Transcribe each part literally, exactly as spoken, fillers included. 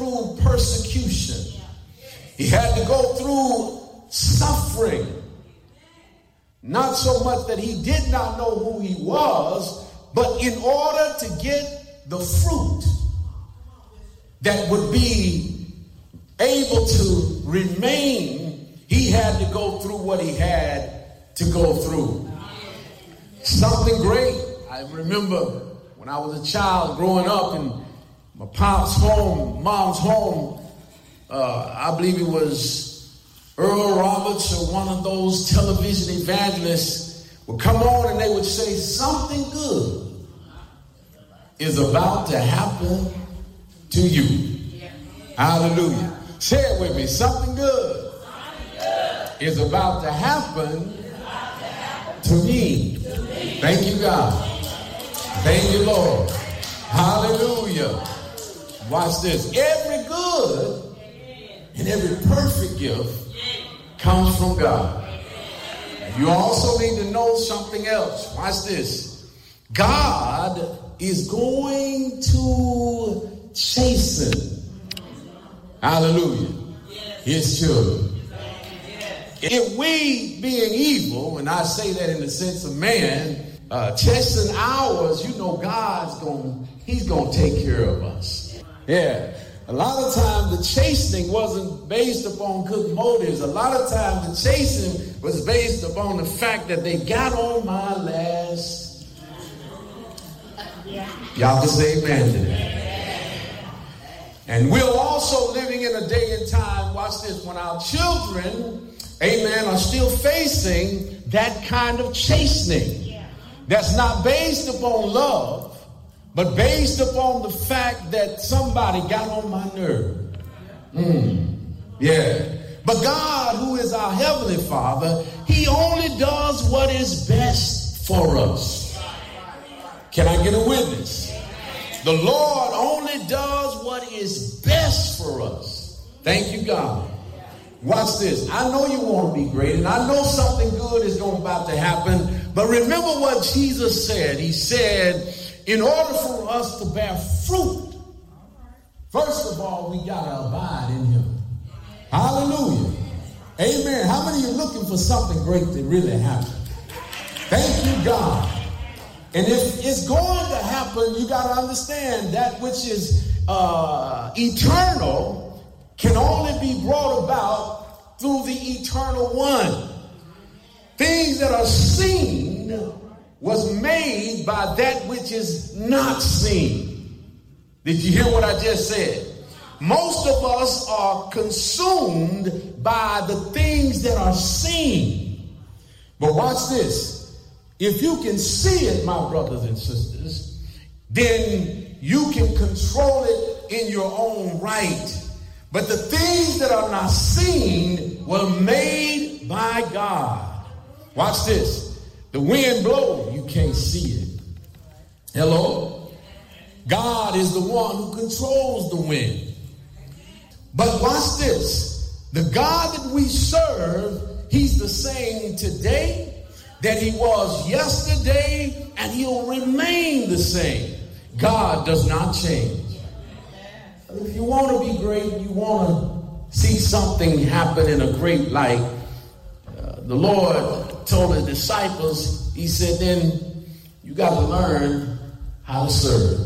through persecution. He had to go through suffering. Not so much that he did not know who he was, but in order to get the fruit that would be able to remain, he had to go through what he had to go through. Something great. I remember when I was a child growing up in my pop's home, mom's home, uh, I believe it was Earl Roberts or one of those television evangelists would come on and they would say, something good is about to happen to you. Yeah. Hallelujah. Say it with me. Something good, something good is about to happen, about to happen to, me. to me. Thank you, God. Thank you, Lord. Hallelujah. Watch this. Every good and every perfect gift comes from God. You also need to know something else. Watch this. God is going to chasten, hallelujah, his children. If we being evil, and I say that in the sense of man, uh, chasten ours, you know God's going, he's going to take care of us. Yeah. A lot of times the chastening wasn't based upon good motives. A lot of times the chastening was based upon the fact that they got on my last. Y'all can say amen to that. And we're also living in a day and time, watch this, when our children, amen, are still facing that kind of chastening. That's not based upon love, but based upon the fact that somebody got on my nerve. Mm, yeah. But God, who is our Heavenly Father, He only does what is best for us. Can I get a witness? The Lord only does what is best for us. Thank you, God. Watch this. I know you want to be great, and I know something good is going about to happen. But remember what Jesus said. He said, in order for us to bear fruit, first of all, we got to abide in Him. Hallelujah. Amen. How many of you are looking for something great to really happen? Thank you, God. And if it's going to happen, you got to understand that which is uh, eternal can only be brought about through the eternal one. Things that are seen was made by that which is not seen. Did you hear what I just said? Most of us are consumed by the things that are seen. But watch this. If you can see it, my brothers and sisters, then you can control it in your own right. But the things that are not seen were made by God. Watch this. The wind blows, you can't see it. Hello? God is the one who controls the wind. But watch this. The God that we serve, He's the same today that He was yesterday, and He'll remain the same. God does not change. If you want to be great, you want to see something happen in a great light, uh, the Lord told His disciples, He said, then you got to learn how to serve.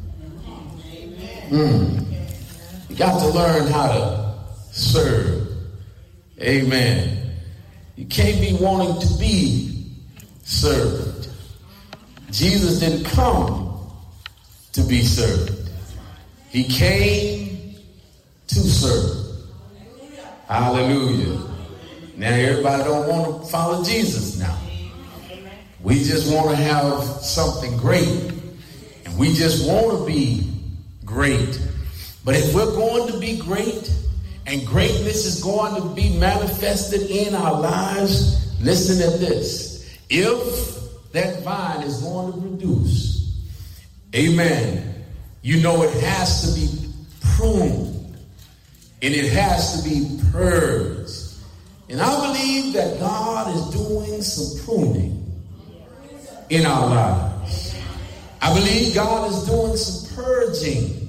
Mm. You got to learn how to serve. Amen. You can't be wanting to be served. Jesus didn't come to be served. He came to serve. Hallelujah. Now everybody don't want to follow Jesus now. We just want to have something great. And we just want to be great. But if we're going to be great, and greatness is going to be manifested in our lives, listen at this. If that vine is going to produce, amen, you know it has to be pruned. And it has to be purged. And I believe that God is doing some pruning in our lives. I believe God is doing some purging